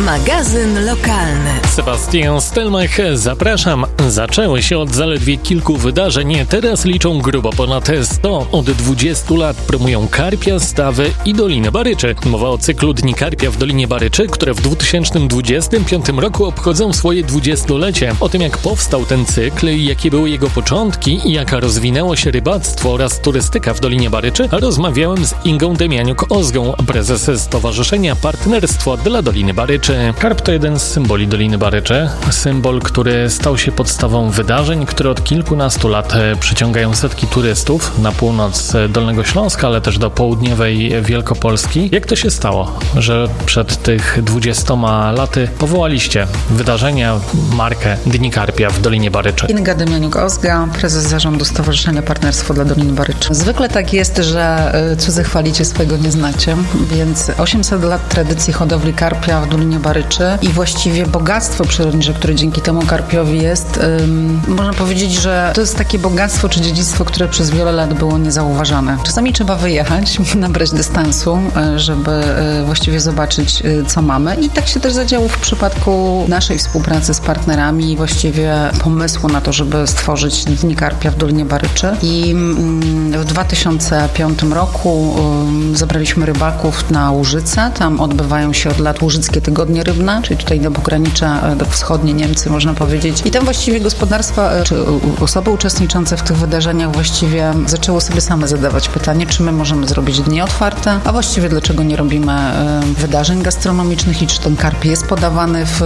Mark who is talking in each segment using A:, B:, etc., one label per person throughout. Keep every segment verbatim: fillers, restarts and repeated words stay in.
A: Magazyn lokalny.
B: Sebastian Stelmach, zapraszam. Zaczęły się od zaledwie kilku wydarzeń, teraz liczą grubo ponad sto. Od dwudziestu lat promują karpia, stawy i Dolinę Baryczy. Mowa o cyklu Dni Karpia w Dolinie Baryczy, które w dwa tysiące dwudziestym piątym roku obchodzą swoje dwudziestolecie. O tym, jak powstał ten cykl, jakie były jego początki i jak rozwinęło się rybactwo oraz turystyka w Dolinie Baryczy, rozmawiałem z Ingą Demianiuk-Ozgą, prezes Stowarzyszenia Partnerstwo dla Doliny Baryczy. Karp to jeden z symboli Doliny Baryczy. Symbol, który stał się podstawą wydarzeń, które od kilkunastu lat przyciągają setki turystów na północ Dolnego Śląska, ale też do południowej Wielkopolski. Jak to się stało, że przed tych dwudziestoma laty powołaliście wydarzenia, markę Dni Karpia w Dolinie Baryczy?
C: Inga Demianiuk-Ozga, prezes zarządu Stowarzyszenia Partnerstwo dla Doliny Baryczy. Zwykle tak jest, że cudzy chwalicie, swego nie znacie, więc osiemset lat tradycji hodowli karpia w Dolinie Baryczy i właściwie bogactwo przyrodnicze, które dzięki temu karpiowi jest, ym, można powiedzieć, że to jest takie bogactwo czy dziedzictwo, które przez wiele lat było niezauważane. Czasami trzeba wyjechać, nabrać dystansu, żeby właściwie zobaczyć, co mamy, i tak się też zadziało w przypadku naszej współpracy z partnerami i właściwie pomysłu na to, żeby stworzyć Dni Karpia w Dolinie Baryczy. I w dwa tysiące piątym roku zabraliśmy rybaków na Łużyce. Tam odbywają się od lat Łużyckie Tygodnie Rybne, czyli tutaj do pogranicza, do wschodnie Niemcy, można powiedzieć. I tam właściwie gospodarstwa, czy osoby uczestniczące w tych wydarzeniach właściwie zaczęły sobie same zadawać pytanie, czy my możemy zrobić dni otwarte, a właściwie dlaczego nie robimy wydarzeń gastronomicznych i czy ten karp jest podawany w,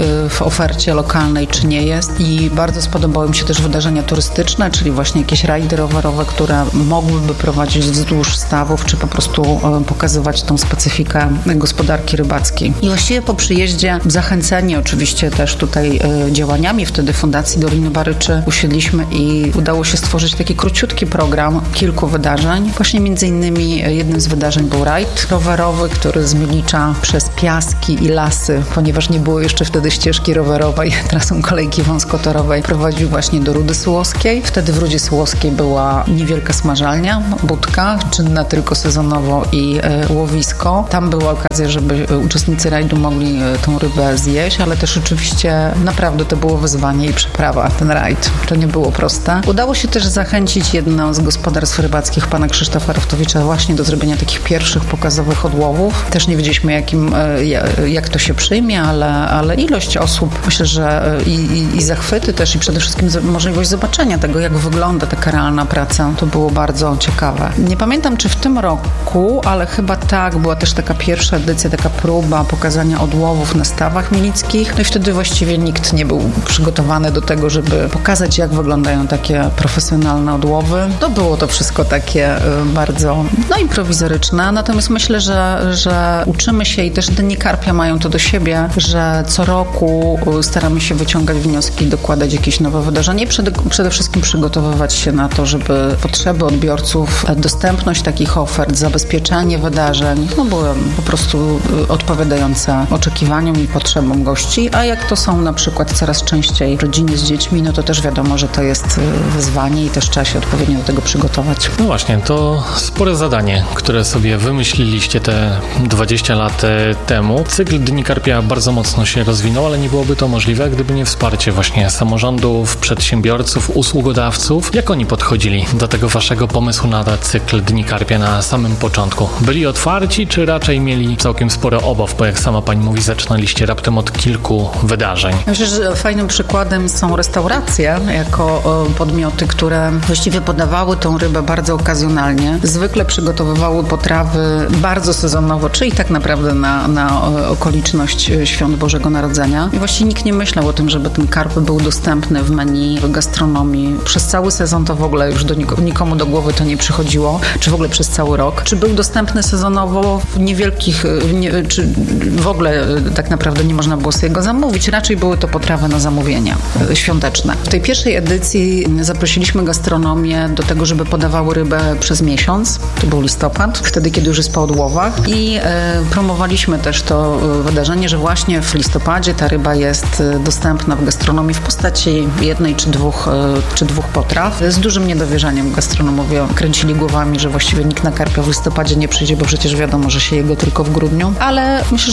C: w ofercie lokalnej, czy nie jest. I bardzo spodobały mi się też wydarzenia turystyczne, czyli właśnie jakieś rajdy rowerowe, które mogłyby prowadzić wzdłuż stawów, czy po prostu pokazywać tą specyfikę gospodarki rybackiej. I właściwie po przyjeździe, zachęceni oczywiście też tutaj y, działaniami wtedy Fundacji Doliny Baryczy, usiedliśmy i udało się stworzyć taki króciutki program kilku wydarzeń. Właśnie między innymi jednym z wydarzeń był rajd rowerowy, który z Milicza przez piaski i lasy, ponieważ nie było jeszcze wtedy ścieżki rowerowej, trasą kolejki wąskotorowej, prowadził właśnie do Rudy Sułowskiej. Wtedy w Rudzie Sułowskiej była niewielka smażalnia, budka, czynna tylko sezonowo i y, łowisko. Tam była okazja, żeby uczestnicy rajdu mogli tą rybę zjeść, ale też oczywiście naprawdę to było wyzwanie i przeprawa, ten rajd. To nie było proste. Udało się też zachęcić jedno z gospodarstw rybackich, pana Krzysztofa Roftowicza, właśnie do zrobienia takich pierwszych pokazowych odłowów. Też nie wiedzieliśmy, jakim, jak to się przyjmie, ale, ale ilość osób, myślę, że i, i, i zachwyty też i przede wszystkim możliwość zobaczenia tego, jak wygląda taka realna praca, to było bardzo ciekawe. Nie pamiętam, czy w tym roku, ale chyba tak, była też taka pierwsza edycja, taka próba pokazania odłowów na stawach mielickich. No i wtedy właściwie nikt nie był przygotowany do tego, żeby pokazać, jak wyglądają takie profesjonalne odłowy. To było to wszystko takie bardzo no, improwizoryczne. Natomiast myślę, że, że uczymy się i też Dni Karpia mają to do siebie, że co roku staramy się wyciągać wnioski, dokładać jakieś nowe wydarzenie i przede, przede wszystkim przygotowywać się na to, żeby potrzeby odbiorców, dostępność takich ofert, zabezpieczanie wydarzeń no, były po prostu odpowiadające oczekiwaniom i potrzebom gości, a jak to są na przykład coraz częściej rodziny z dziećmi, no to też wiadomo, że to jest wyzwanie i też trzeba się odpowiednio do tego przygotować.
B: No właśnie, to spore zadanie, które sobie wymyśliliście te dwadzieścia lat temu. Cykl Dni Karpia bardzo mocno się rozwinął, ale nie byłoby to możliwe, gdyby nie wsparcie właśnie samorządów, przedsiębiorców, usługodawców. Jak oni podchodzili do tego waszego pomysłu na cykl Dni Karpia na samym początku? Byli otwarci, czy raczej mieli całkiem sporo obaw, bo jak sama pani mówi, zaczynaliście raptem od kilku wydarzeń?
C: Myślę, że fajnym przykładem są restauracje jako podmioty, które właściwie podawały tą rybę bardzo okazjonalnie. Zwykle przygotowywały potrawy bardzo sezonowo, czyli tak naprawdę na, na okoliczność Świąt Bożego Narodzenia. I właściwie nikt nie myślał o tym, żeby ten karp był dostępny w menu, w gastronomii. Przez cały sezon to w ogóle już do nikomu, nikomu do głowy to nie przychodziło, czy w ogóle przez cały rok. Czy był dostępny sezonowo w niewielkich, w nie, czy w ogóle tak naprawdę nie można było sobie go zamówić. Raczej były to potrawy na zamówienia świąteczne. W tej pierwszej edycji zaprosiliśmy gastronomię do tego, żeby podawały rybę przez miesiąc. To był listopad, wtedy, kiedy już jest po odłowach. I e, promowaliśmy też to wydarzenie, że właśnie w listopadzie ta ryba jest dostępna w gastronomii w postaci jednej czy dwóch, e, czy dwóch potraw. Z dużym niedowierzaniem gastronomowie kręcili głowami, że właściwie nikt na karpia w listopadzie nie przyjdzie, bo przecież wiadomo, że się jego tylko w grudniu. Ale myślę, że się przyjęło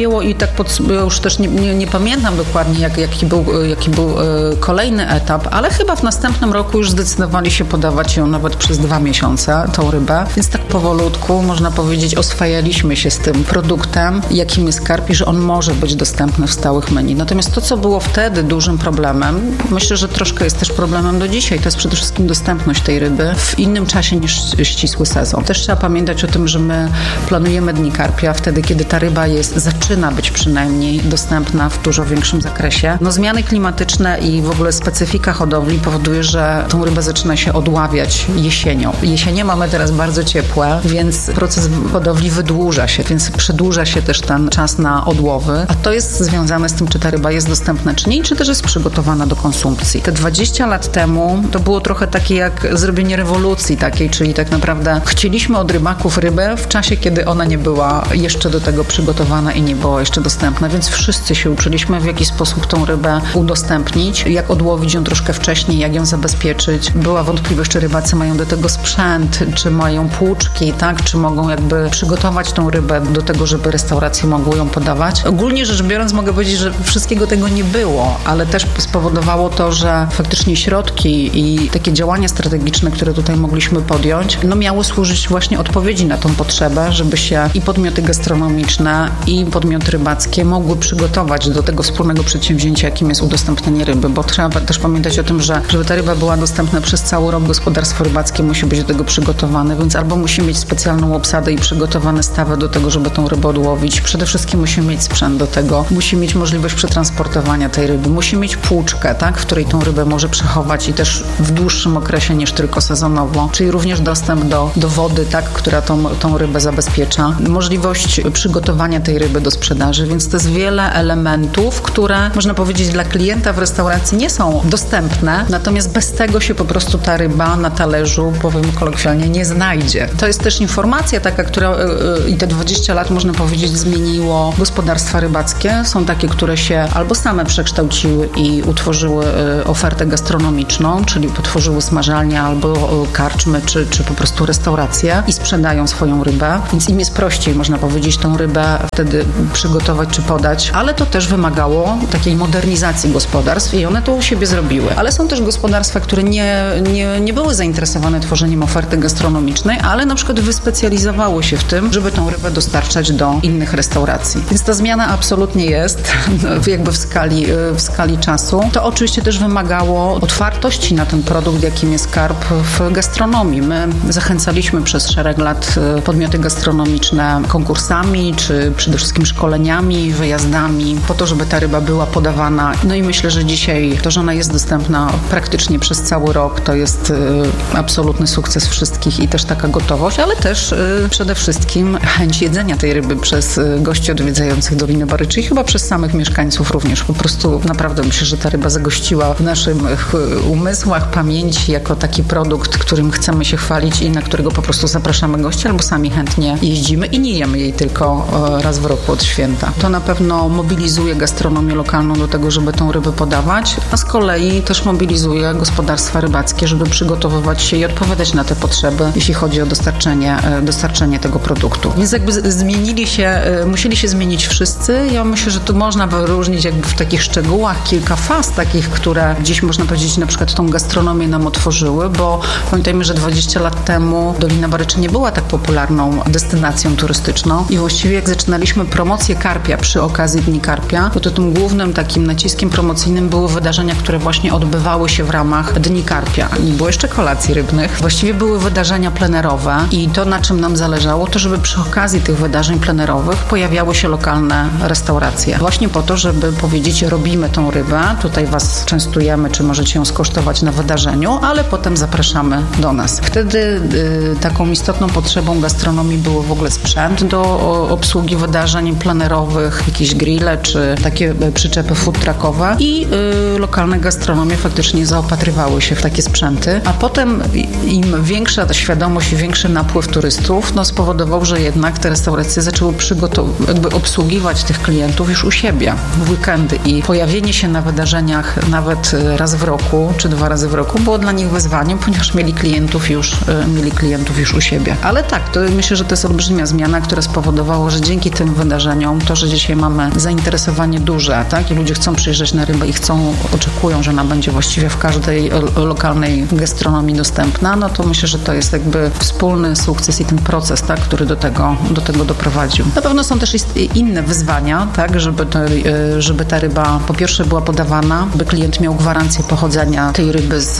C: przejęło i tak pod, już też nie, nie, nie pamiętam dokładnie, jak, jaki był, jaki był e, kolejny etap, ale chyba w następnym roku już zdecydowali się podawać ją nawet przez dwa miesiące, tą rybę. Więc tak powolutku, można powiedzieć, oswajaliśmy się z tym produktem, jakim jest karp i że on może być dostępny w stałych menu. Natomiast to, co było wtedy dużym problemem, myślę, że troszkę jest też problemem do dzisiaj, to jest przede wszystkim dostępność tej ryby w innym czasie niż ścisły sezon. Też trzeba pamiętać o tym, że my planujemy Dni Karpia wtedy, kiedy ta ryba jest, zaczyna być przynajmniej dostępna w dużo większym zakresie. No zmiany klimatyczne i w ogóle specyfika hodowli powoduje, że tą rybę zaczyna się odławiać jesienią. Jesienie mamy teraz bardzo ciepłe, więc proces hodowli wydłuża się, więc przedłuża się też ten czas na odłowy, a to jest związane z tym, czy ta ryba jest dostępna, czy nie, czy też jest przygotowana do konsumpcji. Te dwadzieścia lat temu to było trochę takie jak zrobienie rewolucji takiej, czyli tak naprawdę chcieliśmy od rybaków rybę w czasie, kiedy ona nie była jeszcze do tego przygotowana i nie była jeszcze dostępna, więc wszyscy się uczyliśmy, w jaki sposób tą rybę udostępnić, jak odłowić ją troszkę wcześniej, jak ją zabezpieczyć. Była wątpliwość, czy rybacy mają do tego sprzęt, czy mają płuczki, tak, czy mogą jakby przygotować tą rybę do tego, żeby restauracje mogły ją podawać. Ogólnie rzecz biorąc mogę powiedzieć, że wszystkiego tego nie było, ale też spowodowało to, że faktycznie środki i takie działania strategiczne, które tutaj mogliśmy podjąć, no miały służyć właśnie odpowiedzi na tą potrzebę, żeby się i podmioty gastronomiczne, i podmioty rybackie mogły przygotować do tego wspólnego przedsięwzięcia, jakim jest udostępnienie ryby, bo trzeba też pamiętać o tym, że żeby ta ryba była dostępna przez cały rok, gospodarstwo rybackie musi być do tego przygotowane, więc albo musi mieć specjalną obsadę i przygotowane stawy do tego, żeby tą rybę odłowić. Przede wszystkim musi mieć sprzęt do tego, musi mieć możliwość przetransportowania tej ryby, musi mieć płuczkę, tak, w której tą rybę może przechować i też w dłuższym okresie niż tylko sezonowo, czyli również dostęp do, do wody, tak, która tą, tą rybę zabezpiecza. Możliwość przygotowania tej ryby do sprzedaży, więc to jest wiele elementów, które można powiedzieć dla klienta w restauracji nie są dostępne, natomiast bez tego się po prostu ta ryba na talerzu, powiem kolokwialnie, nie znajdzie. To jest też informacja taka, która yy, i te dwadzieścia lat można powiedzieć zmieniło gospodarstwa rybackie. Są takie, które się albo same przekształciły i utworzyły yy, ofertę gastronomiczną, czyli potworzyły smażalnie albo yy, karczmy, czy, czy po prostu restauracje i sprzedają swoją rybę, więc im jest prościej, można powiedzieć, tą rybę wtedy przygotować czy podać, ale to też wymagało takiej modernizacji gospodarstw i one to u siebie zrobiły. Ale są też gospodarstwa, które nie, nie, nie były zainteresowane tworzeniem oferty gastronomicznej, ale na przykład wyspecjalizowały się w tym, żeby tą rybę dostarczać do innych restauracji. Więc ta zmiana absolutnie jest jakby w skali, w skali czasu. To oczywiście też wymagało otwartości na ten produkt, jakim jest karp w gastronomii. My zachęcaliśmy przez szereg lat podmioty gastronomiczne konkursami, czy przede wszystkim szkoleniami, wyjazdami, po to, żeby ta ryba była podawana. No i myślę, że dzisiaj to, że ona jest dostępna praktycznie przez cały rok, to jest y, absolutny sukces wszystkich i też taka gotowość, ale też y, przede wszystkim chęć jedzenia tej ryby przez y, gości odwiedzających Dolinę Baryczy i chyba przez samych mieszkańców również. Po prostu naprawdę myślę, że ta ryba zagościła w naszych umysłach, pamięci jako taki produkt, którym chcemy się chwalić i na którego po prostu zapraszamy gości albo sami chętnie jeździmy i nie jemy jej tylko y, raz w roku od święta. To na pewno mobilizuje gastronomię lokalną do tego, żeby tą rybę podawać, a z kolei też mobilizuje gospodarstwa rybackie, żeby przygotowywać się i odpowiadać na te potrzeby, jeśli chodzi o dostarczenie, dostarczenie tego produktu. Więc jakby zmienili się, musieli się zmienić wszyscy. Ja myślę, że tu można wyróżnić jakby w takich szczegółach kilka faz takich, które gdzieś można powiedzieć na przykład tą gastronomię nam otworzyły, bo pamiętajmy, że dwadzieścia lat temu Dolina Baryczy nie była tak popularną destynacją turystyczną i właściwie jak zaczynaliśmy promocję karpia przy okazji Dni Karpia, bo to tym głównym takim naciskiem promocyjnym były wydarzenia, które właśnie odbywały się w ramach Dni Karpia. Nie było jeszcze kolacji rybnych. Właściwie były wydarzenia plenerowe i to, na czym nam zależało, to żeby przy okazji tych wydarzeń plenerowych pojawiały się lokalne restauracje. Właśnie po to, żeby powiedzieć, robimy tą rybę, tutaj was częstujemy, czy możecie ją skosztować na wydarzeniu, ale potem zapraszamy do nas. Wtedy y, taką istotną potrzebą gastronomii był w ogóle sprzęt do o, obsługi wydarzeń plenerowych, jakieś grille, czy takie przyczepy food truckowe i y, lokalne gastronomie faktycznie zaopatrywały się w takie sprzęty, a potem im większa ta świadomość i większy napływ turystów, no spowodował, że jednak te restauracje zaczęły przygotow- jakby obsługiwać tych klientów już u siebie w weekendy i pojawienie się na wydarzeniach nawet raz w roku, czy dwa razy w roku było dla nich wyzwaniem, ponieważ mieli klientów już, mieli klientów już u siebie. Ale tak, to myślę, że to jest olbrzymia zmiana, która spowodowała, że dzięki tym wydarzeniom wydarzeniom. To, że dzisiaj mamy zainteresowanie duże, tak? I ludzie chcą przyjeżdżać na rybę i chcą, oczekują, że ona będzie właściwie w każdej lokalnej gastronomii dostępna, no to myślę, że to jest jakby wspólny sukces i ten proces, tak? Który do tego, do tego doprowadził. Na pewno są też inne wyzwania, tak? Żeby, to, żeby ta ryba po pierwsze była podawana, by klient miał gwarancję pochodzenia tej ryby z,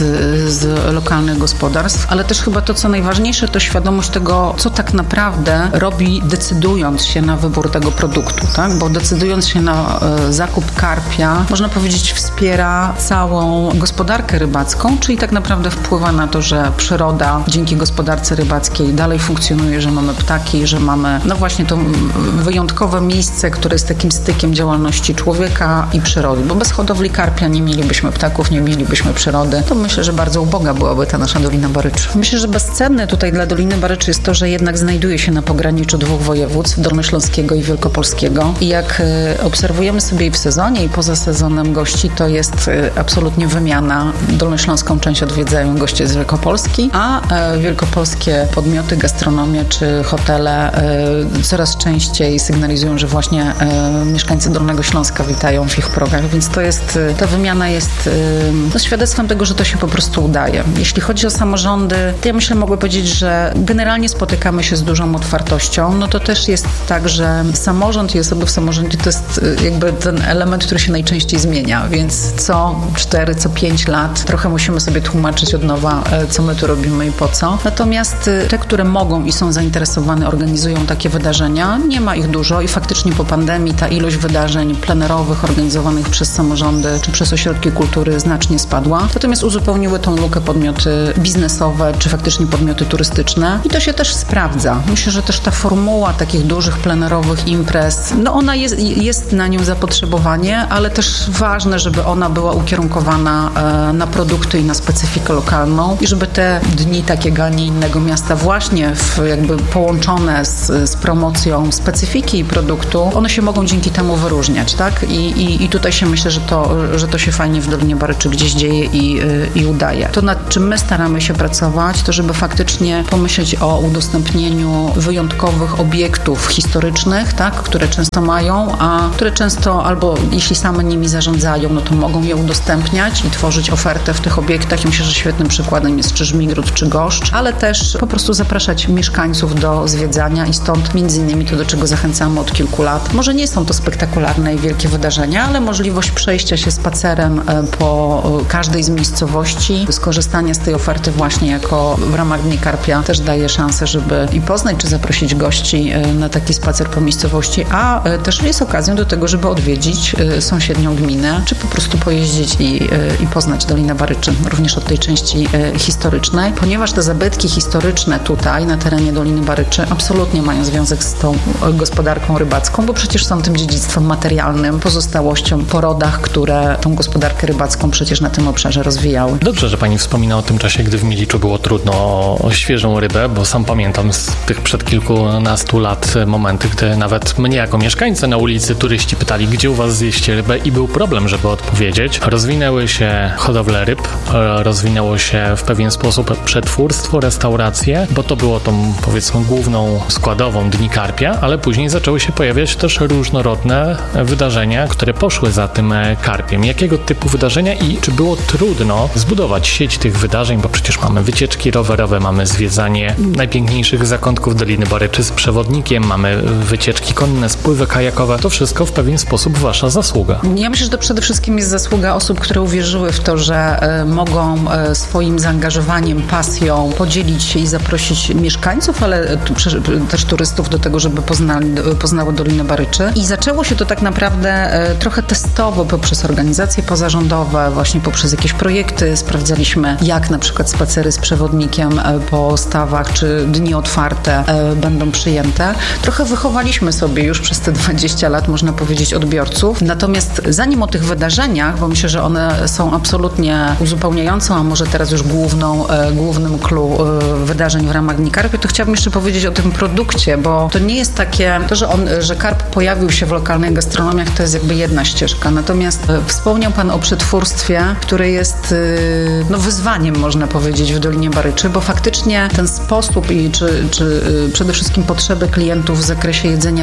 C: z lokalnych gospodarstw, ale też chyba to, co najważniejsze, to świadomość tego, co tak naprawdę robi, decydując się na wybór tego produktu, tak? Bo decydując się na e, zakup karpia, można powiedzieć, wspiera całą gospodarkę rybacką, czyli tak naprawdę wpływa na to, że przyroda dzięki gospodarce rybackiej dalej funkcjonuje, że mamy ptaki, że mamy no właśnie to wyjątkowe miejsce, które jest takim stykiem działalności człowieka i przyrody, bo bez hodowli karpia nie mielibyśmy ptaków, nie mielibyśmy przyrody. To myślę, że bardzo uboga byłaby ta nasza Dolina Baryczy. Myślę, że bezcenne tutaj dla Doliny Baryczy jest to, że jednak znajduje się na pograniczu dwóch województw, dolnośląskiego i wielkopolskiego. I jak obserwujemy sobie i w sezonie, i poza sezonem gości, to jest absolutnie wymiana. Dolnośląską część odwiedzają goście z Wielkopolski, a wielkopolskie podmioty, gastronomie czy hotele coraz częściej sygnalizują, że właśnie mieszkańcy Dolnego Śląska witają w ich progach, więc to jest, ta wymiana jest no, świadectwem tego, że to się po prostu udaje. Jeśli chodzi o samorządy, to ja myślę, mogę powiedzieć, że generalnie spotykamy się z dużą otwartością, no to też jest tak, że samorząd i osoby w samorządzie to jest jakby ten element, który się najczęściej zmienia, więc co cztery, co pięć lat trochę musimy sobie tłumaczyć od nowa, co my tu robimy i po co. Natomiast te, które mogą i są zainteresowane, organizują takie wydarzenia, nie ma ich dużo i faktycznie po pandemii ta ilość wydarzeń plenerowych organizowanych przez samorządy czy przez ośrodki kultury znacznie spadła. Natomiast uzupełniły tą lukę podmioty biznesowe czy faktycznie podmioty turystyczne i to się też sprawdza. Myślę, że też ta formuła takich dużych plenerowych imprez, no ona jest, jest na nią zapotrzebowanie, ale też ważne, żeby ona była ukierunkowana e, na produkty i na specyfikę lokalną i żeby te dni takiego, a nie innego miasta właśnie w, jakby połączone z, z promocją specyfiki i produktu, one się mogą dzięki temu wyróżniać, tak? I, i, i tutaj się myślę, że to, że to się fajnie w Dolinie Baryczy gdzieś dzieje i, i udaje. To, nad czym my staramy się pracować, to żeby faktycznie pomyśleć o udostępnieniu wyjątkowych obiektów historycznych, tak? Które często mają, a które często albo jeśli same nimi zarządzają, no to mogą je udostępniać i tworzyć ofertę w tych obiektach. I myślę, że świetnym przykładem jest czy Żmigród, czy Goszcz, ale też po prostu zapraszać mieszkańców do zwiedzania i stąd między innymi to, do czego zachęcamy od kilku lat. Może nie są to spektakularne i wielkie wydarzenia, ale możliwość przejścia się spacerem po każdej z miejscowości, skorzystania z tej oferty właśnie jako w ramach Dni Karpia też daje szansę, żeby i poznać, czy zaprosić gości na taki spacer po miejscowości, a też jest okazją do tego, żeby odwiedzić sąsiednią gminę, czy po prostu pojeździć i, i poznać Dolinę Baryczy, również od tej części historycznej, ponieważ te zabytki historyczne tutaj na terenie Doliny Baryczy absolutnie mają związek z tą gospodarką rybacką, bo przecież są tym dziedzictwem materialnym, pozostałością po rodach, które tą gospodarkę rybacką przecież na tym obszarze rozwijały.
B: Dobrze, że pani wspomina o tym czasie, gdy w Miliczu było trudno o świeżą rybę, bo sam pamiętam z tych przed kilkunastu lat momenty, gdy nawet mnie jako mieszkańcę na ulicy turyści pytali, gdzie u was zjeść rybę i był problem, żeby odpowiedzieć. Rozwinęły się hodowle ryb, rozwinęło się w pewien sposób przetwórstwo, restauracje, bo to było tą, powiedzmy, główną składową Dni Karpia, ale później zaczęły się pojawiać też różnorodne wydarzenia, które poszły za tym karpiem. Jakiego typu wydarzenia i czy było trudno zbudować sieć tych wydarzeń, bo przecież mamy wycieczki rowerowe, mamy zwiedzanie najpiękniejszych zakątków Doliny Baryczy z przewodnikiem, mamy wycieczki konne, spływy kajakowe. To wszystko w pewien sposób wasza zasługa.
C: Ja myślę, że to przede wszystkim jest zasługa osób, które uwierzyły w to, że e, mogą e, swoim zaangażowaniem, pasją podzielić się i zaprosić mieszkańców, ale tu, prze, też turystów do tego, żeby poznali, poznały Dolinę Baryczy. I zaczęło się to tak naprawdę e, trochę testowo poprzez organizacje pozarządowe, właśnie poprzez jakieś projekty. Sprawdzaliśmy, jak na przykład spacery z przewodnikiem e, po stawach, czy dni otwarte e, będą przyjęte. Trochę wychowaliśmy sobie już przez te dwadzieścia lat, można powiedzieć, odbiorców. Natomiast zanim o tych wydarzeniach, bo myślę, że one są absolutnie uzupełniającą, a może teraz już główną, e, głównym clue e, wydarzeń w ramach Dni Karpia, to chciałabym jeszcze powiedzieć o tym produkcie, bo to nie jest takie, to, że, on, że karp pojawił się w lokalnych gastronomiach, to jest jakby jedna ścieżka. Natomiast e, wspomniał Pan o przetwórstwie, które jest e, no, wyzwaniem, można powiedzieć, w Dolinie Baryczy, bo faktycznie ten sposób i czy, czy e, przede wszystkim potrzeby klientów w zakresie jedzenia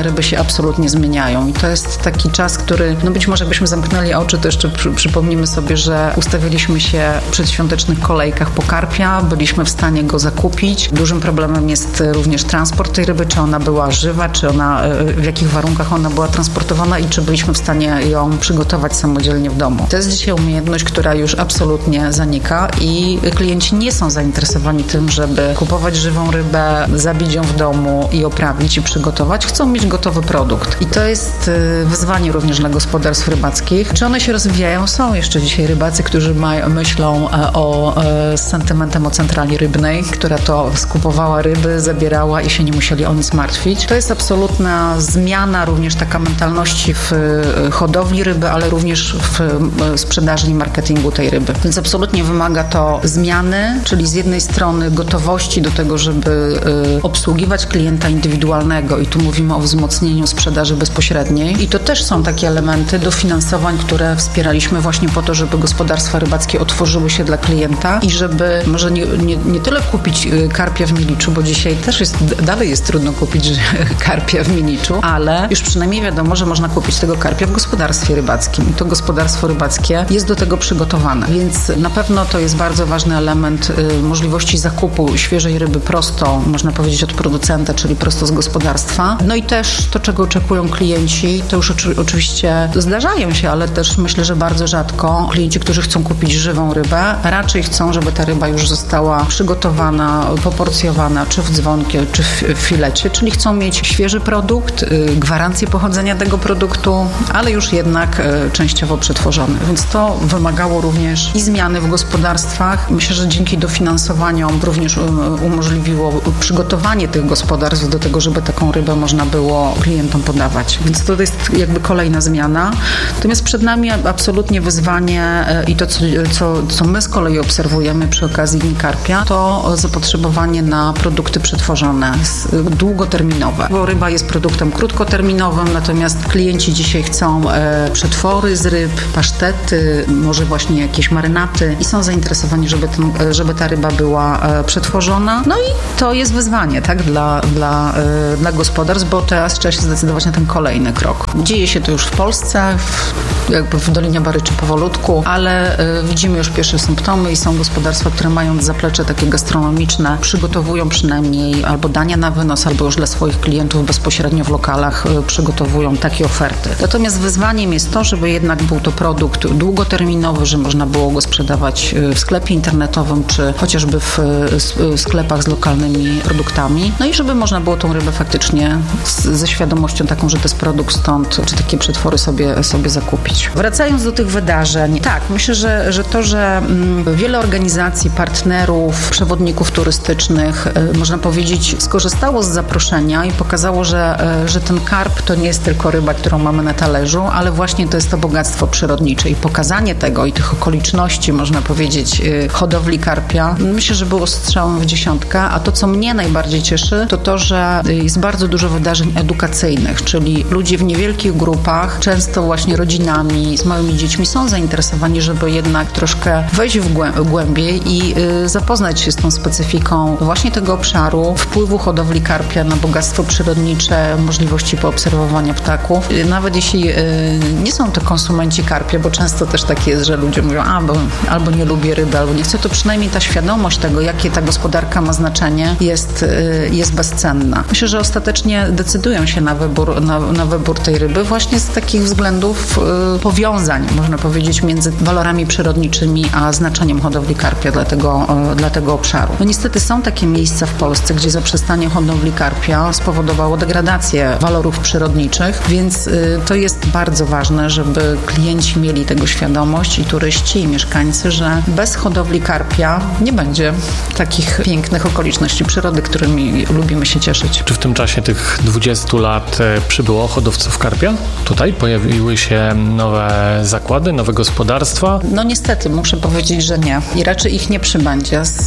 C: ryby się absolutnie zmieniają i to jest taki czas, który, no być może jakbyśmy zamknęli oczy, to jeszcze przy, przypomnimy sobie, że ustawiliśmy się w przedświątecznych kolejkach po karpia, byliśmy w stanie go zakupić. Dużym problemem jest również transport tej ryby, czy ona była żywa, czy ona, w jakich warunkach ona była transportowana i czy byliśmy w stanie ją przygotować samodzielnie w domu. To jest dzisiaj umiejętność, która już absolutnie zanika i klienci nie są zainteresowani tym, żeby kupować żywą rybę, zabić ją w domu i oprawić i przygotować. Chcą mieć gotowy produkt. I to jest wyzwanie również dla gospodarstw rybackich. Czy one się rozwijają? Są jeszcze dzisiaj rybacy, którzy mają, myślą o, z sentymentem o centrali rybnej, która to skupowała ryby, zabierała i się nie musieli o nic martwić. To jest absolutna zmiana, również taka mentalności w hodowli ryby, ale również w sprzedaży i marketingu tej ryby. Więc absolutnie wymaga to zmiany, czyli z jednej strony gotowości do tego, żeby obsługiwać klienta indywidualnego i tu mówimy o wzmocnieniu sprzedaży bezpośredniej i to też są takie elementy dofinansowań, które wspieraliśmy właśnie po to, żeby gospodarstwa rybackie otworzyły się dla klienta i żeby może nie, nie, nie tyle kupić karpia w Miliczu, bo dzisiaj też jest, dalej jest trudno kupić karpia w Miliczu, ale już przynajmniej wiadomo, że można kupić tego karpia w gospodarstwie rybackim i to gospodarstwo rybackie jest do tego przygotowane, więc na pewno to jest bardzo ważny element y, możliwości zakupu świeżej ryby prosto, można powiedzieć od producenta, czyli prosto z gospodarstwa. No i też to, czego oczekują klienci, to już oczy, oczywiście zdarzają się, ale też myślę, że bardzo rzadko klienci, którzy chcą kupić żywą rybę, raczej chcą, żeby ta ryba już została przygotowana, poporcjowana, czy w dzwonkie, czy w filecie, czyli chcą mieć świeży produkt, y, gwarancję pochodzenia tego produktu, ale już jednak y, częściowo przetworzony. Więc to wymagało również i zmiany w gospodarstwach. Myślę, że dzięki dofinansowaniom również umożliwiło przygotowanie tych gospodarstw do tego, żeby taką rybę można było klientom podawać. Więc to jest jakby kolejna zmiana. Natomiast przed nami absolutnie wyzwanie i to, co, co, co my z kolei obserwujemy przy okazji Dni Karpia, to zapotrzebowanie na produkty przetworzone, długoterminowe. Bo ryba jest produktem krótkoterminowym, natomiast klienci dzisiaj chcą e, przetwory z ryb, pasztety, może właśnie jakieś marynaty i są zainteresowani, żeby, ten, żeby ta ryba była e, przetworzona. No i to jest wyzwanie, tak, dla, dla, e, dla gospodarstw, bo teraz trzeba się zdecydować na ten kolejny krok. Dzieje się to już w Polsce, w, jakby w Dolinie Baryczy powolutku, ale e, widzimy już pierwsze symptomy i są gospodarstwa, które mając zaplecze takie gastronomiczne, przygotowują przynajmniej albo dania na wynos, albo już dla swoich klientów bezpośrednio w lokalach e, przygotowują takie oferty. Natomiast wyzwaniem jest to, żeby jednak był to produkt długoterminowy, że można było go sprzedawać w sklepie internetowym, czy chociażby w, w sklepach z lokalnymi produktami. No i żeby można było tą rybę faktycznie z, ze świadomością taką, że to jest produkt stąd, czy takie przetwory sobie, sobie zakupić. Wracając do tych wydarzeń, tak, myślę, że, że to, że mm, wiele organizacji, partnerów, przewodników turystycznych, y, można powiedzieć, skorzystało z zaproszenia i pokazało, że, y, że ten karp to nie jest tylko ryba, którą mamy na talerzu, ale właśnie to jest to bogactwo przyrodnicze i pokazanie tego i tych okoliczności, można powiedzieć, y, hodowli karpia, myślę, że było strzałem w dziesiątkę, a to, co mnie najbardziej cieszy, to to, że jest bardzo dużo wydarzeń edukacyjnych, czyli ludzie w niewielkich grupach, często właśnie rodzinami, z małymi dziećmi są zainteresowani, żeby jednak troszkę wejść w głę- głębiej i y, zapoznać się z tą specyfiką właśnie tego obszaru, wpływu hodowli karpia na bogactwo przyrodnicze, możliwości poobserwowania ptaków. Nawet jeśli y, nie są to konsumenci karpia, bo często też tak jest, że ludzie mówią, a, bo, albo nie lubię ryby, albo nie chcę, to przynajmniej ta świadomość tego, jakie ta gospodarka ma znaczenie, jest, y, jest bezcenna. Myślę, że ostatecznie decydują się na wybór, na, na wybór tej ryby właśnie z takich względów y, powiązań, można powiedzieć, między walorami przyrodniczymi a znaczeniem hodowli karpia dla tego, y, dla tego obszaru. No niestety są takie miejsca w Polsce, gdzie zaprzestanie hodowli karpia spowodowało degradację walorów przyrodniczych, więc y, to jest bardzo ważne, żeby klienci mieli tego świadomość i turyści, i mieszkańcy, że bez hodowli karpia nie będzie takich pięknych okoliczności przyrody, którymi lubimy się cieszyć.
B: Czy w tym czasie tych dwudziestu lat przybyło hodowców karpia? Tutaj pojawiły się nowe zakłady, nowe gospodarstwa?
C: No niestety, muszę powiedzieć, że nie. I raczej ich nie przybędzie z,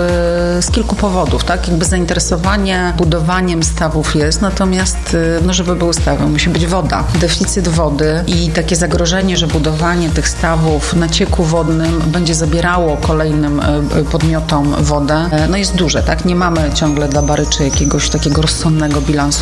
C: yy, z kilku powodów, tak? Jakby zainteresowanie budowaniem stawów jest, natomiast yy, no żeby były stawy, musi być woda. Deficyt wody i takie zagrożenie, że budowanie tych stawów na cieku wodnym będzie zabierało kolejnym yy, podmiotom wodę, yy, no jest duże, tak? Nie mamy ciągle dla Baryczy jakiegoś takiego rozsądnego bilansu wodnego.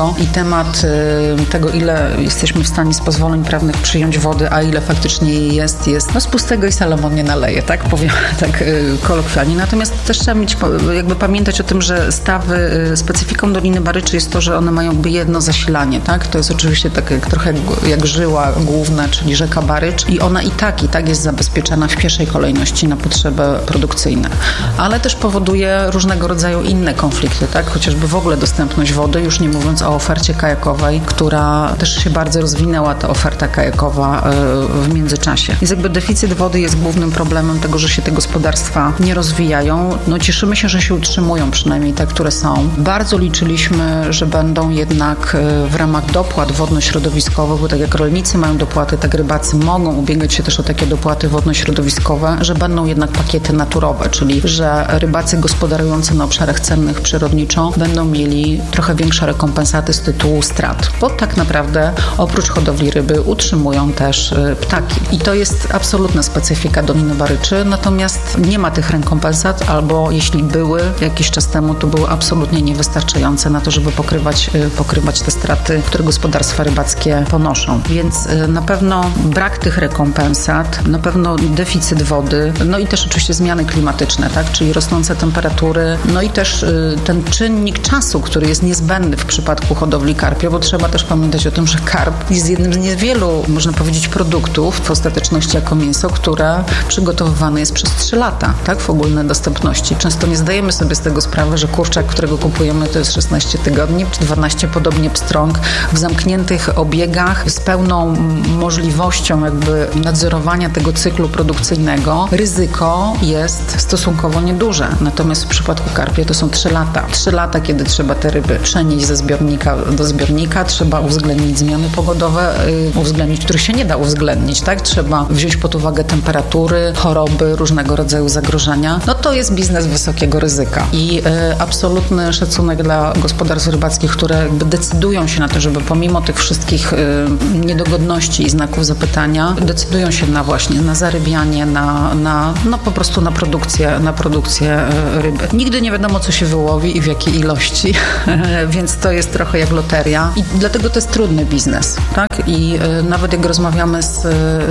C: prawnego i temat y, tego, ile jesteśmy w stanie z pozwoleń prawnych przyjąć wody, a ile faktycznie jej jest, jest no z pustego i Salomon nie naleje, tak powiem tak y, kolokwialnie. Natomiast też trzeba mieć, jakby pamiętać o tym, że stawy, y, specyfiką Doliny Baryczy jest to, że one mają jakby jedno zasilanie, tak? To jest oczywiście tak jak, trochę jak, jak żyła główna, czyli rzeka Barycz i ona i tak, i tak jest zabezpieczana w pierwszej kolejności na potrzeby produkcyjne. Ale też powoduje różnego rodzaju inne konflikty, tak? Chociażby w ogóle dostępność wody, już nie mówiąc o ofercie kajakowej, która też się bardzo rozwinęła, ta oferta kajakowa w międzyczasie. Więc jakby deficyt wody jest głównym problemem tego, że się te gospodarstwa nie rozwijają. No cieszymy się, że się utrzymują, przynajmniej te, które są. Bardzo liczyliśmy, że będą jednak w ramach dopłat wodno-środowiskowych, bo tak jak rolnicy mają dopłaty, tak rybacy mogą ubiegać się też o takie dopłaty wodno-środowiskowe, że będą jednak pakiety naturowe, czyli że rybacy gospodarujący na obszarach cennych przyrodniczo będą mieli trochę większe rekompensaty z tytułu strat, bo tak naprawdę oprócz hodowli ryby utrzymują też ptaki. I to jest absolutna specyfika Doliny Baryczy, natomiast nie ma tych rekompensat, albo jeśli były jakiś czas temu, to były absolutnie niewystarczające na to, żeby pokrywać, pokrywać te straty, które gospodarstwa rybackie ponoszą. Więc na pewno brak tych rekompensat, na pewno deficyt wody, no i też oczywiście zmiany klimatyczne, tak, czyli rosnące temperatury, no i też ten czynnik czasu, który jest niezbędny w przypadku hodowli karpia, bo trzeba też pamiętać o tym, że karp jest jednym z niewielu, można powiedzieć, produktów w ostateczności jako mięso, które przygotowywane jest przez trzy lata, tak, w ogólnej dostępności. Często nie zdajemy sobie z tego sprawy, że kurczak, którego kupujemy, to jest szesnaście tygodni, czy dwanaście, podobnie pstrąg, w zamkniętych obiegach z pełną możliwością jakby nadzorowania tego cyklu produkcyjnego. Ryzyko jest stosunkowo nieduże. Natomiast w przypadku karpia to są trzy lata. trzy lata, kiedy trzeba te ryby przenieść ze zbiornika do zbiornika, trzeba uwzględnić zmiany pogodowe, yy, uwzględnić, których się nie da uwzględnić, tak? Trzeba wziąć pod uwagę temperatury, choroby, różnego rodzaju zagrożenia. No to jest biznes wysokiego ryzyka. I yy, absolutny szacunek dla gospodarstw rybackich, które jakby decydują się na to, żeby pomimo tych wszystkich yy, niedogodności i znaków zapytania, decydują się na właśnie, na zarybianie, na, na no po prostu na produkcję, na produkcję yy, ryby. Nigdy nie wiadomo, co się wyłowi i w jakiej ilości, więc to jest trochę jak loteria i dlatego to jest trudny biznes, tak? I y, nawet jak rozmawiamy z,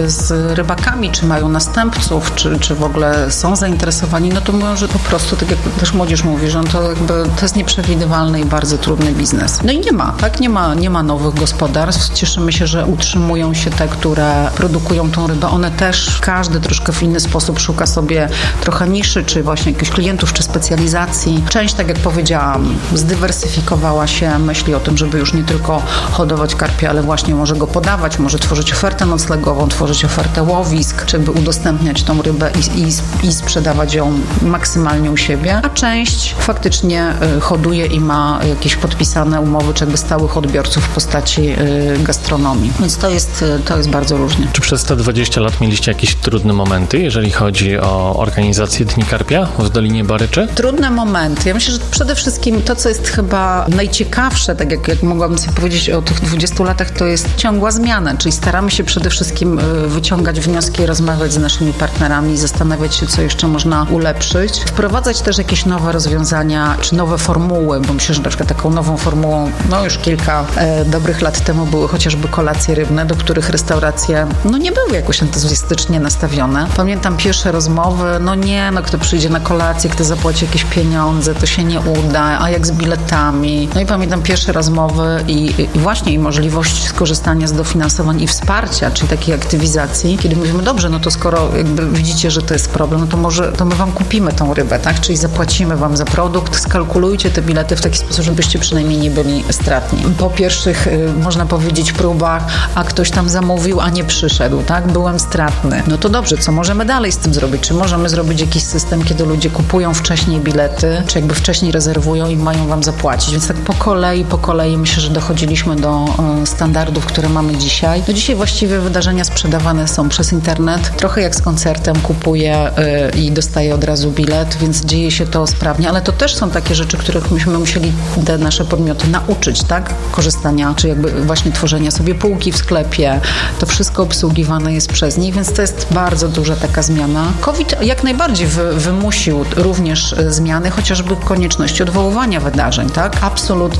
C: z rybakami, czy mają następców, czy, czy w ogóle są zainteresowani, no to mówią, że po prostu, tak jak też młodzież mówi, że to jakby to jest nieprzewidywalny i bardzo trudny biznes. No i nie ma, tak? Nie ma, nie ma nowych gospodarstw. Cieszymy się, że utrzymują się te, które produkują tą rybę. One też, każdy troszkę w inny sposób szuka sobie trochę niszy, czy właśnie jakichś klientów, czy specjalizacji. Część, tak jak powiedziałam, zdywersyfikowała się, myśli o tym, żeby już nie tylko hodować karpia, ale właśnie może go podawać, może tworzyć ofertę noclegową, tworzyć ofertę łowisk, czy by udostępniać tą rybę i, i, i sprzedawać ją maksymalnie u siebie, a część faktycznie y, hoduje i ma jakieś podpisane umowy, czy jakby stałych odbiorców w postaci y, gastronomii. Więc to jest, y, to jest bardzo różnie.
B: Czy przez te dwadzieścia lat mieliście jakieś trudne momenty, jeżeli chodzi o organizację Dni Karpia w Dolinie Baryczy?
C: Trudne momenty. Ja myślę, że przede wszystkim to, co jest chyba najciekawsze, tak jak, jak mogłabym sobie powiedzieć o tych dwudziestu latach, to jest ciągła zmiana, czyli staramy się przede wszystkim wyciągać wnioski, rozmawiać z naszymi partnerami, zastanawiać się, co jeszcze można ulepszyć, wprowadzać też jakieś nowe rozwiązania, czy nowe formuły, bo myślę, że na przykład taką nową formułą, no już kilka e, dobrych lat temu były chociażby kolacje rybne, do których restauracje, no nie były jakoś entuzjastycznie nastawione. Pamiętam pierwsze rozmowy, no nie, no kto przyjdzie na kolację, kto zapłaci jakieś pieniądze, to się nie uda, a jak z biletami. No i pamiętam pierwsze rozmowy i, i właśnie i możliwość skorzystania z dofinansowań i wsparcia, czyli takiej aktywizacji, kiedy mówimy, dobrze, no to skoro jakby widzicie, że to jest problem, no to może to my wam kupimy tą rybę, tak? Czyli zapłacimy wam za produkt, skalkulujcie te bilety w taki sposób, żebyście przynajmniej nie byli stratni. Po pierwszych, można powiedzieć, próbach, a ktoś tam zamówił, a nie przyszedł, tak? Byłem stratny. No to dobrze, co możemy dalej z tym zrobić? Czy możemy zrobić jakiś system, kiedy ludzie kupują wcześniej bilety, czy jakby wcześniej rezerwują i mają wam zapłacić? Więc tak po kolei, po kolei myślę, że dochodziliśmy do y, standardów, które mamy dzisiaj. No dzisiaj właściwie wydarzenia sprzedawane są przez internet. Trochę jak z koncertem, kupuję y, i dostaję od razu bilet, więc dzieje się to sprawnie, ale to też są takie rzeczy, których myśmy musieli te nasze podmioty nauczyć, tak? Korzystania, czy jakby właśnie tworzenia sobie półki w sklepie. To wszystko obsługiwane jest przez nich, więc to jest bardzo duża taka zmiana. COVID jak najbardziej wy, wymusił również zmiany, chociażby konieczności odwoływania wydarzeń, tak? Absolutnie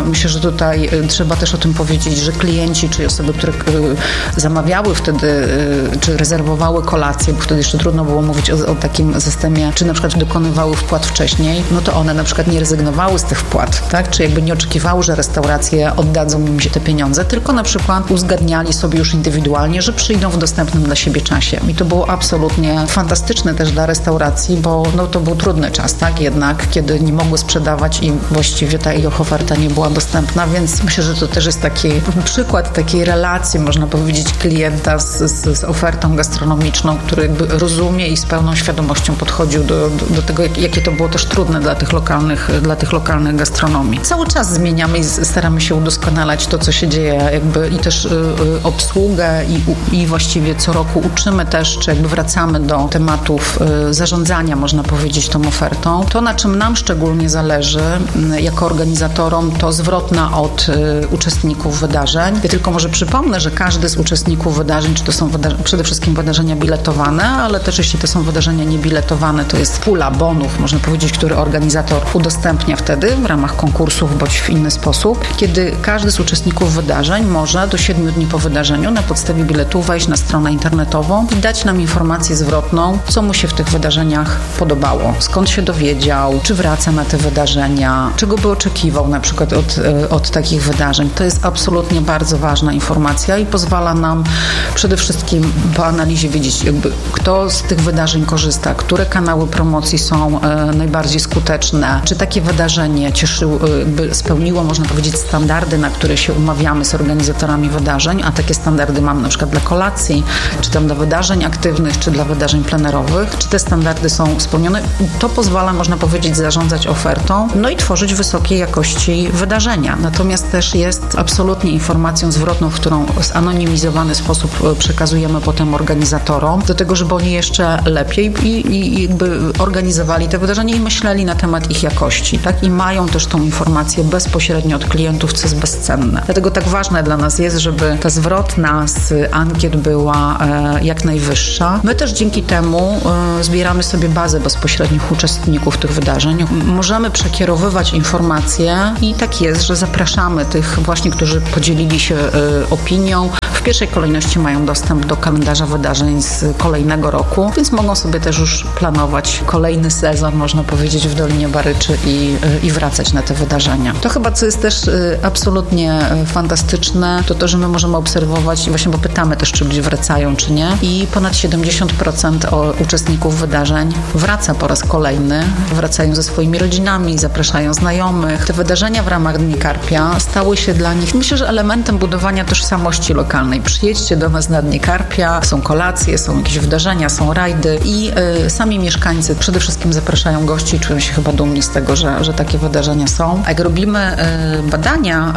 C: myślę, że tutaj trzeba też o tym powiedzieć, że klienci, czy osoby, które zamawiały wtedy, czy rezerwowały kolację, bo wtedy jeszcze trudno było mówić o, o takim systemie, czy na przykład dokonywały wpłat wcześniej, no to one na przykład nie rezygnowały z tych wpłat, tak? Czy jakby nie oczekiwały, że restauracje oddadzą im się te pieniądze, tylko na przykład uzgadniali sobie już indywidualnie, że przyjdą w dostępnym dla siebie czasie. I to było absolutnie fantastyczne też dla restauracji, bo no, to był trudny czas, tak? Jednak, kiedy nie mogły sprzedawać i właściwie ta ich oferta nie była dostępna, więc myślę, że to też jest taki przykład takiej relacji, można powiedzieć, klienta z, z, z ofertą gastronomiczną, który jakby rozumie i z pełną świadomością podchodził do, do, do tego, jak, jakie to było też trudne dla tych lokalnych, dla tych lokalnych gastronomii. Cały czas zmieniamy i staramy się udoskonalać to, co się dzieje, jakby i też y, y, obsługę i, i właściwie co roku uczymy też, czy jakby wracamy do tematów y, zarządzania, można powiedzieć, tą ofertą. To, na czym nam szczególnie zależy y, jako organizatorom, to zwrotna od y, uczestników wydarzeń. Ja tylko może przypomnę, że każdy z uczestników wydarzeń, czy to są wyda- przede wszystkim wydarzenia biletowane, ale też jeśli to są wydarzenia niebiletowane, to jest pula bonów, można powiedzieć, który organizator udostępnia wtedy w ramach konkursów bądź w inny sposób, kiedy każdy z uczestników wydarzeń może do siedmiu dni po wydarzeniu na podstawie biletu wejść na stronę internetową i dać nam informację zwrotną, co mu się w tych wydarzeniach podobało, skąd się dowiedział, czy wraca na te wydarzenia, czego by oczekiwał na przykład od, od takich wydarzeń. To jest absolutnie bardzo ważna informacja i pozwala nam przede wszystkim po analizie wiedzieć, jakby kto z tych wydarzeń korzysta, które kanały promocji są e, najbardziej skuteczne, czy takie wydarzenie cieszyło, jakby spełniło, można powiedzieć, standardy, na które się umawiamy z organizatorami wydarzeń, a takie standardy mamy na przykład dla kolacji, czy tam dla wydarzeń aktywnych, czy dla wydarzeń plenerowych, czy te standardy są spełnione. To pozwala, można powiedzieć, zarządzać ofertą, no i tworzyć wysokiej jakości wydarzenia. Natomiast też jest absolutnie informacją zwrotną, którą w zanonimizowany sposób przekazujemy potem organizatorom, do tego, żeby oni jeszcze lepiej i, i jakby organizowali te wydarzenia i myśleli na temat ich jakości, tak? I mają też tą informację bezpośrednio od klientów, co jest bezcenne. Dlatego tak ważne dla nas jest, żeby ta zwrotna z ankiet była e, jak najwyższa. My też dzięki temu e, zbieramy sobie bazę bezpośrednich uczestników tych wydarzeń. Możemy przekierowywać informacje i tak jest, że zapraszamy tych właśnie, którzy podzielili się e, opinią. W pierwszej kolejności mają dostęp do kalendarza wydarzeń z kolejnego roku, więc mogą sobie też już planować kolejny sezon, można powiedzieć, w Dolinie Baryczy i, i wracać na te wydarzenia. To chyba, co jest też absolutnie fantastyczne, to to, że my możemy obserwować i właśnie, bo pytamy też, czy ludzie wracają, czy nie. I ponad siedemdziesiąt procent uczestników wydarzeń wraca po raz kolejny, wracają ze swoimi rodzinami, zapraszają znajomych. Te wydarzenia w ramach Dni Karpia stały się dla nich, myślę, że elementem budowania tożsamości lokalnej. Przyjedźcie do nas na Dni Karpia, są kolacje, są jakieś wydarzenia, są rajdy i y, sami mieszkańcy przede wszystkim zapraszają gości i czują się chyba dumni z tego, że, że takie wydarzenia są. A jak robimy y, badania,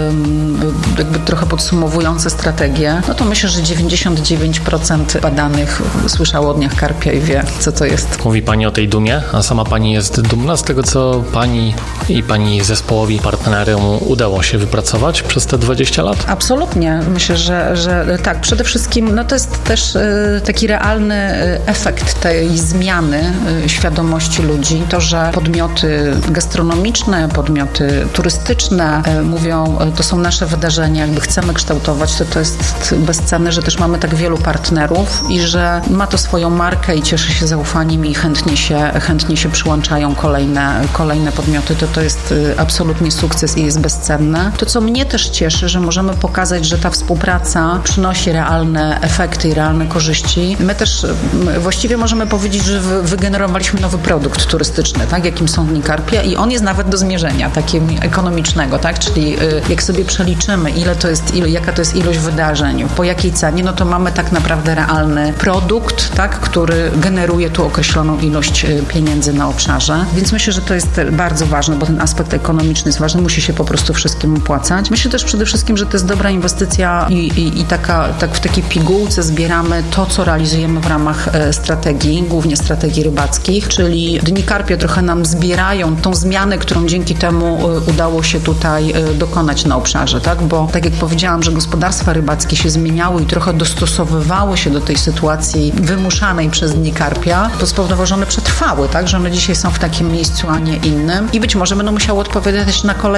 C: y, jakby trochę podsumowujące strategię, no to myślę, że dziewięćdziesiąt dziewięć procent badanych słyszało o Dniach Karpia i wie, co to jest.
B: Mówi Pani o tej dumie, a sama Pani jest dumna z tego, co Pani i Pani zespołowi, partnerom udało się wypracować przez te dwadzieścia lat?
C: Absolutnie. Myślę, że, że tak. Przede wszystkim no to jest też y, taki realny y, efekt tej zmiany y, świadomości ludzi. To, że podmioty gastronomiczne, podmioty turystyczne y, mówią, y, to są nasze wydarzenia, jakby chcemy kształtować, to to jest bezcenne, że też mamy tak wielu partnerów i że ma to swoją markę i cieszy się zaufaniem i chętnie się, chętnie się przyłączają kolejne, kolejne podmioty. To to jest y, absolutnie sukces i jest bezcenne. To, co mnie też cieszy, że możemy pokazać, że ta współpraca przynosi realne efekty i realne korzyści. My też my właściwie możemy powiedzieć, że wy, wygenerowaliśmy nowy produkt turystyczny, tak, jakim są Dni Karpia i on jest nawet do zmierzenia, takiego ekonomicznego, tak, czyli y, jak sobie przeliczymy, ile to jest, ile, jaka to jest ilość wydarzeń, po jakiej cenie, no to mamy tak naprawdę realny produkt, tak, który generuje tu określoną ilość y, pieniędzy na obszarze, więc myślę, że to jest bardzo ważne, bo ten aspekt ekonomiczny jest ważny, musi się po prostu wszystkim opłacać. Myślę też przede wszystkim, że to jest dobra inwestycja i, i, i taka, tak w takiej pigułce zbieramy to, co realizujemy w ramach e, strategii, głównie strategii rybackich, czyli Dni Karpia trochę nam zbierają tą zmianę, którą dzięki temu e, udało się tutaj e, dokonać na obszarze, tak? Bo tak jak powiedziałam, że gospodarstwa rybackie się zmieniały i trochę dostosowywały się do tej sytuacji wymuszanej przez Dni Karpia, to spowodowało, że one przetrwały, tak? Że one dzisiaj są w takim miejscu, a nie innym i być może będą musiały odpowiadać na kolejne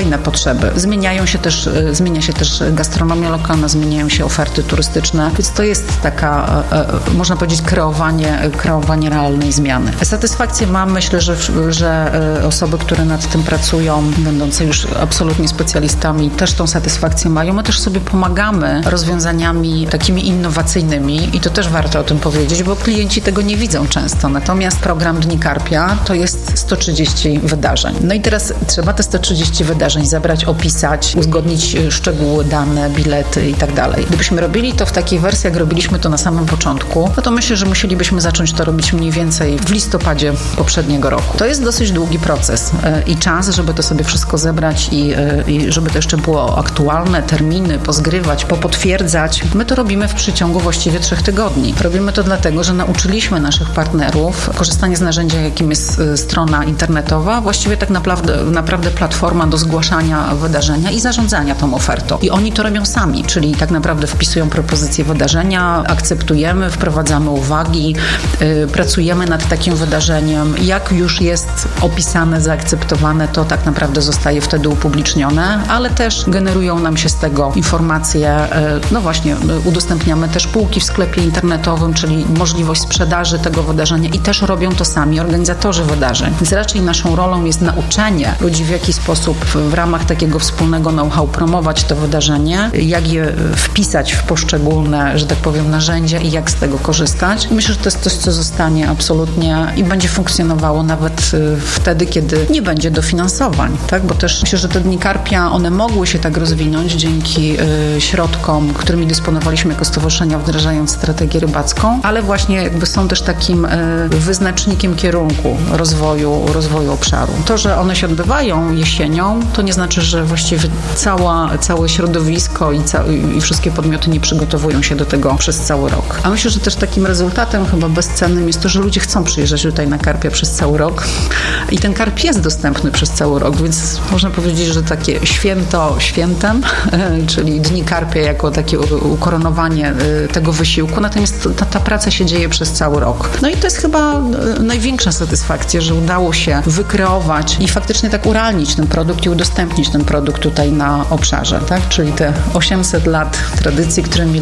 C: kolejne potrzeby. Zmieniają się też, zmienia się też gastronomia lokalna, zmieniają się oferty turystyczne, więc to jest taka, można powiedzieć, kreowanie, kreowanie realnej zmiany. Satysfakcję mam, myślę, że, że osoby, które nad tym pracują, będące już absolutnie specjalistami, też tą satysfakcję mają. My też sobie pomagamy rozwiązaniami takimi innowacyjnymi i to też warto o tym powiedzieć, bo klienci tego nie widzą często. Natomiast program Dni Karpia to jest sto trzydzieści wydarzeń. No i teraz trzeba te sto trzydzieści wydarzeń zebrać, opisać, uzgodnić szczegóły, dane, bilety i tak dalej. Gdybyśmy robili to w takiej wersji, jak robiliśmy to na samym początku, no to myślę, że musielibyśmy zacząć to robić mniej więcej w listopadzie poprzedniego roku. To jest dosyć długi proces i czas, żeby to sobie wszystko zebrać i, i żeby to jeszcze było aktualne, terminy, pozgrywać, popotwierdzać. My to robimy w przeciągu właściwie trzech tygodni. Robimy to dlatego, że nauczyliśmy naszych partnerów korzystanie z narzędzia, jakim jest strona internetowa, właściwie tak naprawdę, naprawdę platforma do zgłaszania wydarzenia i zarządzania tą ofertą. I oni to robią sami, czyli tak naprawdę wpisują propozycję wydarzenia, akceptujemy, wprowadzamy uwagi, yy, pracujemy nad takim wydarzeniem. Jak już jest opisane, zaakceptowane, to tak naprawdę zostaje wtedy upublicznione, ale też generują nam się z tego informacje, yy, no właśnie, udostępniamy też półki w sklepie internetowym, czyli możliwość sprzedaży tego wydarzenia i też robią to sami organizatorzy wydarzeń. Więc raczej naszą rolą jest nauczenie ludzi, w jaki sposób w ramach takiego wspólnego know-how promować to wydarzenie, jak je wpisać w poszczególne, że tak powiem, narzędzia i jak z tego korzystać. Myślę, że to jest coś, co zostanie absolutnie i będzie funkcjonowało nawet wtedy, kiedy nie będzie dofinansowań, tak? Bo też myślę, że te Dni Karpia, one mogły się tak rozwinąć dzięki y, środkom, którymi dysponowaliśmy jako stowarzyszenia, wdrażając strategię rybacką, ale właśnie jakby są też takim y, wyznacznikiem kierunku rozwoju, rozwoju obszaru. To, że one się odbywają jesienią, to nie znaczy, że właściwie cała, całe środowisko i, ca- i wszystkie podmioty nie przygotowują się do tego przez cały rok. A myślę, że też takim rezultatem chyba bezcennym jest to, że ludzie chcą przyjeżdżać tutaj na karpia przez cały rok i ten karp jest dostępny przez cały rok, więc można powiedzieć, że takie święto świętem, czyli Dni Karpia jako takie ukoronowanie tego wysiłku, natomiast ta, ta praca się dzieje przez cały rok. No i to jest chyba największa satysfakcja, że udało się wykreować i faktycznie tak urealnić ten produkt i udostępnić ten produkt tutaj na obszarze, tak? Czyli te osiemset lat tradycji, które mieli